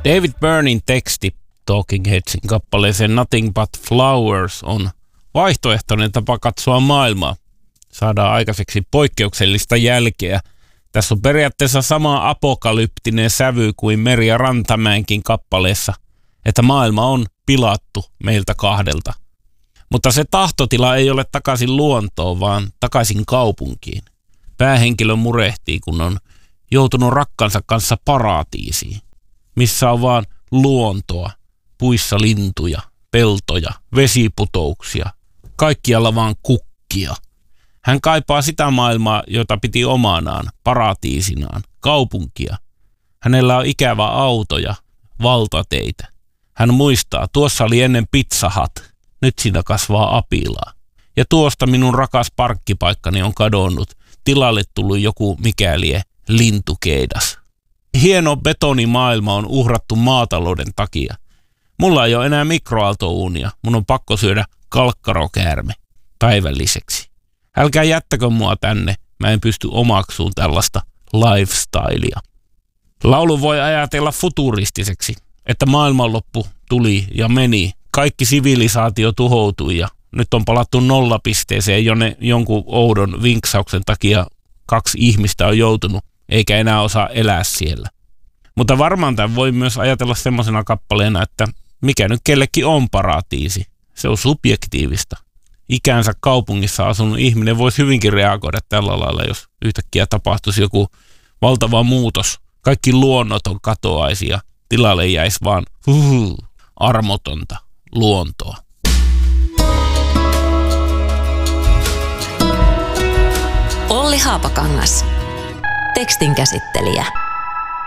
David Byrnen teksti Talking Headsin kappaleeseen Nothing But Flowers on vaihtoehtoinen tapa katsoa maailmaa. Saadaan aikaiseksi poikkeuksellista jälkeä. Tässä on periaatteessa sama apokalyptinen sävy kuin Merja Rantamäenkin kappaleessa, että maailma on pilattu meiltä kahdelta. Mutta se tahtotila ei ole takaisin luontoon, vaan takaisin kaupunkiin. Päähenkilö murehtii, kun on joutunut rakkansa kanssa paratiisiin, missä on vaan luontoa, puissa lintuja, peltoja, vesiputouksia, kaikkialla vaan kukkia. Hän kaipaa sitä maailmaa, jota piti omanaan, paratiisinaan, kaupunkia. Hänellä on ikävä auto ja valtateitä. Hän muistaa, tuossa oli ennen Pizza Hut, nyt siinä kasvaa apilaa. Ja tuosta minun rakas parkkipaikkani on kadonnut, tilalle tullut joku mikälie lintukeidas. Hieno betonimaailma on uhrattu maatalouden takia. Mulla ei ole enää mikroaaltouunia, mun on pakko syödä kalkkarokäärme päivälliseksi. Älkää jättäkö mua tänne, mä en pysty omaksuun tällaista lifestylea. Laulu voi ajatella futuristiseksi, että maailmanloppu tuli ja meni. Kaikki sivilisaatio tuhoutui ja nyt on palattu nollapisteeseen, jonne jonkun oudon vinksauksen takia 2 ihmistä on joutunut, eikä enää osaa elää siellä. Mutta varmaan tämän voi myös ajatella semmoisena kappaleena, että mikä nyt kellekin on paratiisi. Se on subjektiivista. Ikänsä kaupungissa asunut ihminen voisi hyvinkin reagoida tällä lailla, jos yhtäkkiä tapahtuisi joku valtava muutos. Kaikki luonnoton katoaisi ja tilalle jäisi vaan armotonta luontoa. Olli Haapakangas, tekstin käsittelijä.